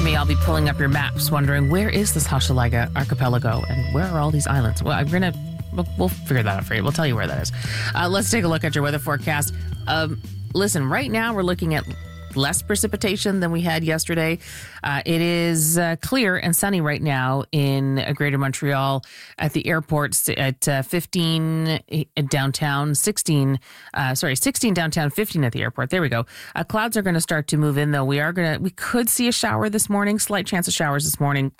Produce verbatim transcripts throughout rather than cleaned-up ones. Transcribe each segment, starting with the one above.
may all be pulling up your maps, wondering where is this Hochelaga archipelago and where are all these islands? Well, I'm gonna we'll, we'll figure that out for you. We'll tell you where that is. Uh, let's take a look at your weather forecast. Um, listen, right now we're looking at less precipitation than we had yesterday. Uh, it is uh, clear and sunny right now in uh, Greater Montreal at the airport at uh, fifteen downtown, sixteen, uh, sorry, sixteen downtown, fifteen at the airport. There we go. Uh, clouds are going to start to move in, though. We are going to, we could see a shower this morning, slight chance of showers this morning.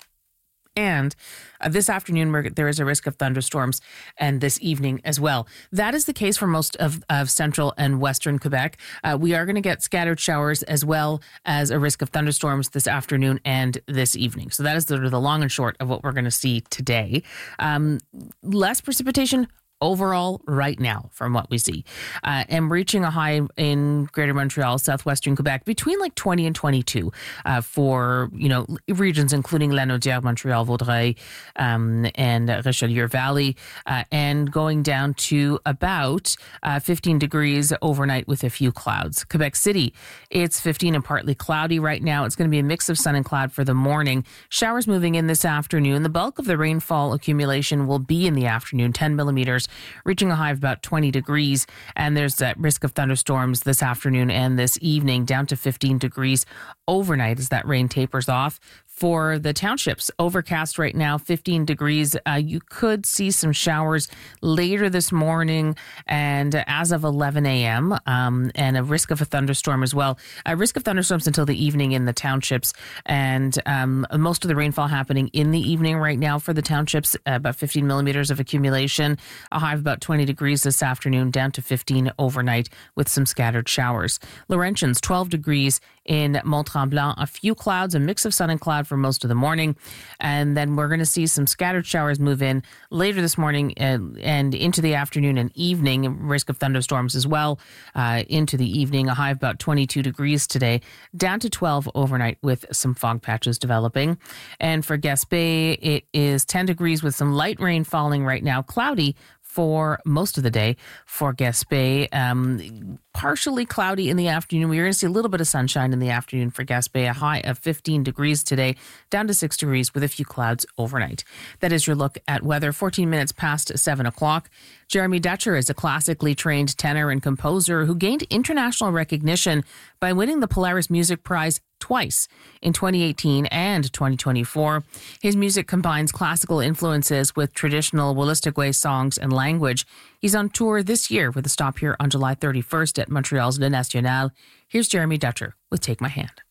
And uh, this afternoon, we're, there is a risk of thunderstorms, and this evening as well. That is the case for most of, of central and western Quebec. Uh, we are going to get scattered showers as well as a risk of thunderstorms this afternoon and this evening. So that is the, the long and short of what we're going to see today. Um, less precipitation overall right now from what we see. Uh, and reaching a high in Greater Montreal, southwestern Quebec, between like twenty and twenty-two uh, for, you know, regions including Lanaudière, Montreal, Vaudreuil, um, and Richelieu Valley, uh, and going down to about uh, fifteen degrees overnight with a few clouds. Quebec City, it's fifteen and partly cloudy right now. It's going to be a mix of sun and cloud for the morning. Showers moving in this afternoon. The bulk of the rainfall accumulation will be in the afternoon, ten millimeters, reaching a high of about twenty degrees. And there's that risk of thunderstorms this afternoon and this evening, down to fifteen degrees overnight as that rain tapers off. For the townships, overcast right now, fifteen degrees. Uh, you could see some showers later this morning and as of eleven a.m. Um, and a risk of a thunderstorm as well. A risk of thunderstorms until the evening in the townships, and um, most of the rainfall happening in the evening right now for the townships, uh, about fifteen millimeters of accumulation, a high of about twenty degrees this afternoon, down to fifteen overnight with some scattered showers. Laurentians, twelve degrees in Mont-Tremblant, a few clouds, a mix of sun and cloud for most of the morning. And then we're going to see some scattered showers move in later this morning and, and into the afternoon and evening, risk of thunderstorms as well uh, into the evening, a high of about twenty-two degrees today, down to twelve overnight with some fog patches developing. And for Gaspé, it is ten degrees with some light rain falling right now, cloudy for most of the day for Gaspé. Um, partially cloudy in the afternoon. We're going to see a little bit of sunshine in the afternoon for Gaspé, a high of fifteen degrees today, down to six degrees with a few clouds overnight. That is your look at weather. fourteen minutes past seven o'clock. Jeremy Dutcher is a classically trained tenor and composer who gained international recognition by winning the Polaris Music Prize twice, in twenty eighteen and twenty twenty-four. His music combines classical influences with traditional Wolastoqey songs and language. He's on tour this year with a stop here on July thirty-first at Montreal's Le National. Here's Jeremy Dutcher with Take My Hand.